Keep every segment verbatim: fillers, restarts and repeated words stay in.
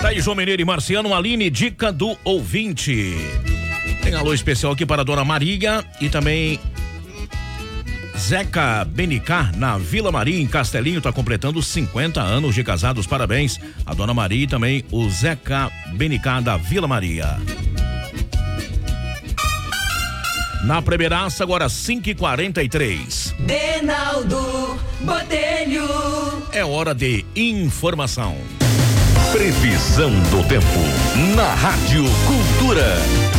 Tá aí João Mineiro e Marciano, Aline, dica do ouvinte. Tem alô especial aqui para a dona Maria e também Zeca Benicar na Vila Maria, em Castelinho, tá completando cinquenta anos de casados. Parabéns a dona Maria e também o Zeca Benicar da Vila Maria. Na Primeiraça, agora cinco e quarenta e três. Denaldo Botelho. É hora de informação. Previsão do tempo na Rádio Cultura.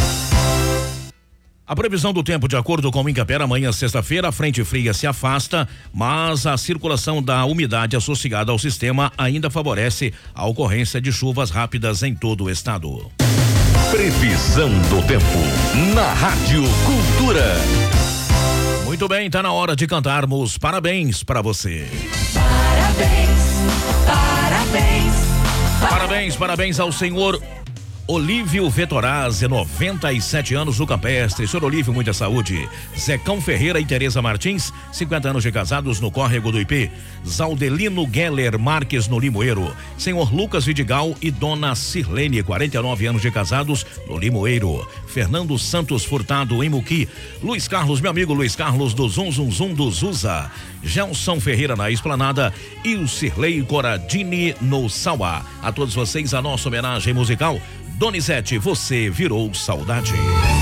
A previsão do tempo, de acordo com o Incapera, amanhã, sexta-feira, a frente fria se afasta, mas a circulação da umidade associada ao sistema ainda favorece a ocorrência de chuvas rápidas em todo o estado. Previsão do tempo na Rádio Cultura. Muito bem, tá na hora de cantarmos parabéns para você. Parabéns, parabéns. Parabéns, parabéns ao senhor Olívio Vetorazzi, noventa e sete anos do Campestre. Senhor Olívio, muita saúde. Zecão Ferreira e Tereza Martins, cinquenta anos de casados no Córrego do Ipê. Zaldelino Geller Marques no Limoeiro. Senhor Lucas Vidigal e Dona Sirlene, quarenta e nove anos de casados no Limoeiro. Fernando Santos Furtado em Muqui. Luiz Carlos, meu amigo Luiz Carlos do Zum Zum Zum do Zuza. Gelson Ferreira na Esplanada e o Sirlei Coradini no Sauá. A todos vocês a nossa homenagem musical. Donizete, você virou saudade.